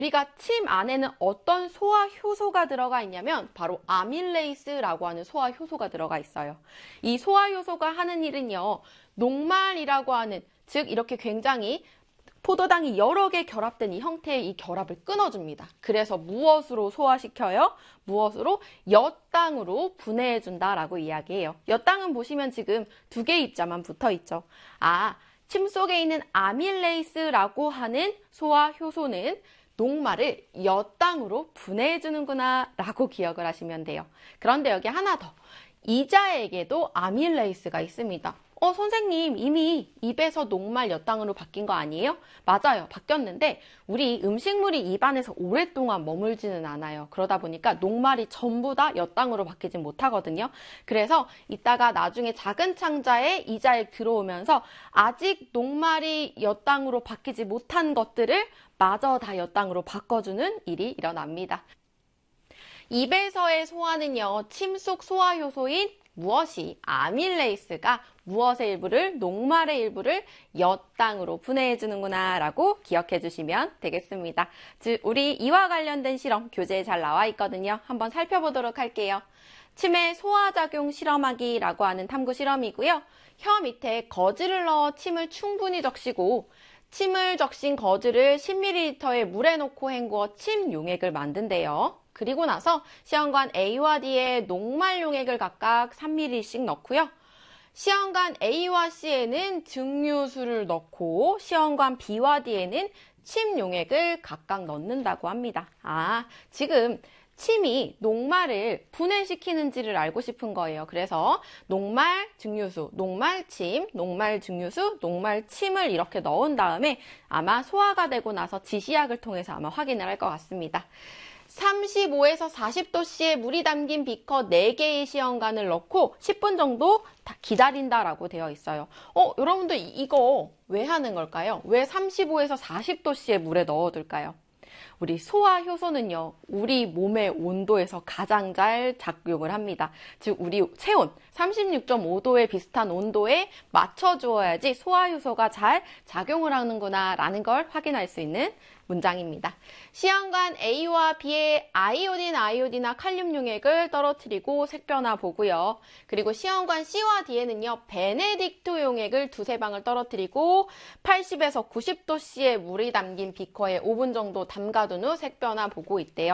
우리가 침 안에는 어떤 소화 효소가 들어가 있냐면 바로 아밀레이스라고 하는 소화 효소가 들어가 있어요. 이 소화 효소가 하는 일은요, 녹말이라고 하는, 즉 이렇게 굉장히 포도당이 여러 개 결합된 이 형태의 이 결합을 끊어줍니다. 그래서 무엇으로 소화시켜요? 무엇으로? 엿당으로 분해해준다라고 이야기해요. 엿당은 보시면 지금 두 개의 입자만 붙어 있죠. 침 속에 있는 아밀레이스라고 하는 소화 효소는 녹말을 엿당으로 분해해주는구나 라고 기억을 하시면 돼요. 그런데 여기 하나 더. 이자에게도 아밀레이스가 있습니다. 선생님, 이미 입에서 녹말 엿당으로 바뀐 거 아니에요? 맞아요. 바뀌었는데 우리 음식물이 입안에서 오랫동안 머물지는 않아요. 그러다 보니까 녹말이 전부 다 엿당으로 바뀌진 못하거든요. 그래서 이따가 나중에 작은 창자에 이자에 들어오면서 아직 녹말이 엿당으로 바뀌지 못한 것들을 마저 다 엿당으로 바꿔주는 일이 일어납니다. 입에서의 소화는요, 침 속 소화 효소인 무엇이? 아밀레이스가 무엇의 일부를? 녹말의 일부를 엿당으로 분해해주는구나 라고 기억해 주시면 되겠습니다. 즉, 우리 이와 관련된 실험 교재에 잘 나와 있거든요. 한번 살펴보도록 할게요. 침의 소화작용 실험하기라고 하는 탐구 실험이고요. 혀 밑에 거즈를 넣어 침을 충분히 적시고 침을 적신 거즈를 10ml의 물에 넣고 헹구어 침 용액을 만든대요. 그리고 나서 시험관 A와 D에 녹말 용액을 각각 3ml씩 넣고요. 시험관 A와 C에는 증류수를 넣고 시험관 B와 D에는 침 용액을 각각 넣는다고 합니다. 지금 침이 녹말을 분해시키는지를 알고 싶은 거예요. 그래서 녹말, 증류수, 녹말, 침, 녹말, 증류수, 녹말, 침을 이렇게 넣은 다음에 아마 소화가 되고 나서 지시약을 통해서 아마 확인을 할 것 같습니다. 35에서 40도씨의 물이 담긴 비커 4개의 시험관을 넣고 10분 정도 기다린다라고 되어 있어요. 여러분들 이거 왜 하는 걸까요? 왜 35에서 40도씨의 물에 넣어둘까요? 우리 소화 효소는요, 우리 몸의 온도에서 가장 잘 작용을 합니다. 즉, 우리 체온 36.5도에 비슷한 온도에 맞춰주어야지 소화 효소가 잘 작용을 하는구나 라는 걸 확인할 수 있는 문장입니다. 시험관 A와 B에 아이오딘이나 칼륨 용액을 떨어뜨리고 색변화 보고요. 그리고 시험관 C와 D에는요, 베네딕트 용액을 두세 방울 떨어뜨리고 80에서 90도씨의 물이 담긴 비커에 5분 정도 담가둔 후 색변화 보고 있대요.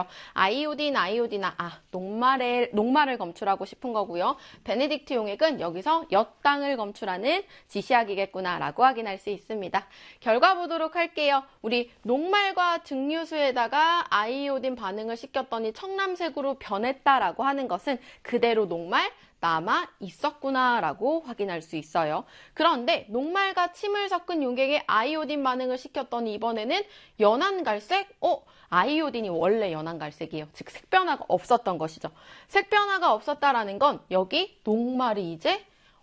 녹말을 검출하고 싶은 거고요. 베네딕트 용액은 여기서 엿당을 검출하는 지시약이겠구나 라고 확인할 수 있습니다. 결과 보도록 할게요. 우리 녹말과 증류수에다가 아이오딘 반응을 시켰더니 청람색으로 변했다라고 하는 것은 그대로 녹말 남아 있었구나 라고 확인할 수 있어요. 그런데 녹말과 침을 섞은 용액에 아이오딘 반응을 시켰더니 이번에는 연한 갈색? 아이오딘이 원래 연한 갈색이에요. 즉 색변화가 없었던 것이죠. 색변화가 없었다라는 건 여기 녹말이 이제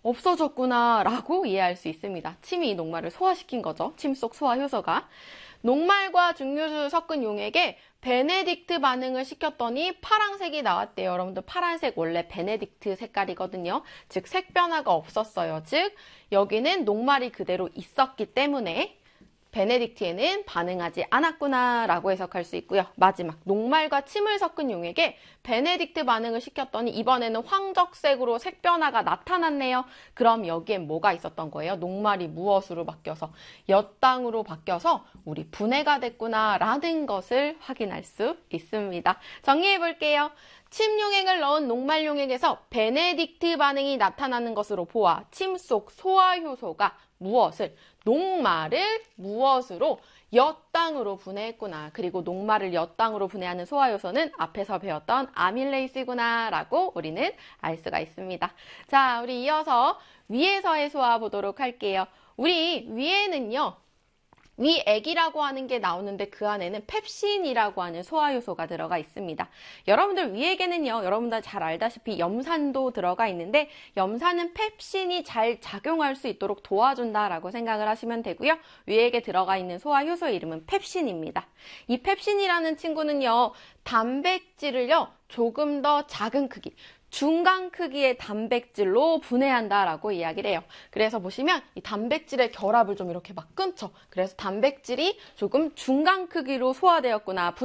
없어졌구나 라고 이해할 수 있습니다. 침이 이 녹말을 소화시킨 거죠. 침 속 소화 효소가. 녹말과 증류수 섞은 용액에 베네딕트 반응을 시켰더니 파란색이 나왔대요. 여러분들 파란색 원래 베네딕트 색깔이거든요. 즉 색변화가 없었어요. 즉 여기는 녹말이 그대로 있었기 때문에 베네딕트에는 반응하지 않았구나 라고 해석할 수 있고요. 마지막 녹말과 침을 섞은 용액에 베네딕트 반응을 시켰더니 이번에는 황적색으로 색변화가 나타났네요. 그럼 여기엔 뭐가 있었던 거예요? 녹말이 무엇으로 바뀌어서? 엿당으로 바뀌어서 우리 분해가 됐구나 라는 것을 확인할 수 있습니다. 정리해 볼게요. 침 용액을 넣은 녹말 용액에서 베네딕트 반응이 나타나는 것으로 보아 침 속 소화 효소가 무엇을? 녹말을 무엇으로? 엿당으로 분해했구나. 그리고 녹말을 엿당으로 분해하는 소화효소는 앞에서 배웠던 아밀레이스구나 라고 우리는 알 수가 있습니다. 자, 우리 이어서 위에서의 소화 보도록 할게요. 우리 위에는요, 위액이라고 하는 게 나오는데 그 안에는 펩신이라고 하는 소화효소가 들어가 있습니다. 여러분들 위액에는요, 여러분들 잘 알다시피 염산도 들어가 있는데 염산은 펩신이 잘 작용할 수 있도록 도와준다라고 생각을 하시면 되고요. 위액에 들어가 있는 소화효소의 이름은 펩신입니다. 이 펩신이라는 친구는요, 단백질을요, 조금 더 작은 크기, 중간 크기의 단백질로 분해한다라고 이야기를 해요. 그래서 보시면 이 단백질의 결합을 좀 이렇게 막 끊죠. 그래서 단백질이 조금 중간 크기로 소화되었구나,